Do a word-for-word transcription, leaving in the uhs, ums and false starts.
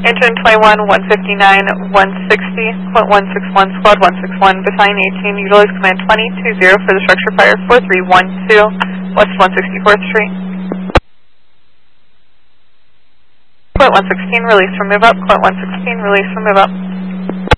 Engine twenty-one, one fifty-nine, one sixty, point one six one, squad one six one, battalion eighteen, utilize command twenty two zero for the structure fire four three one two, west one sixty-fourth Street. Point one sixteen, release from move up, point one sixteen, release from move up.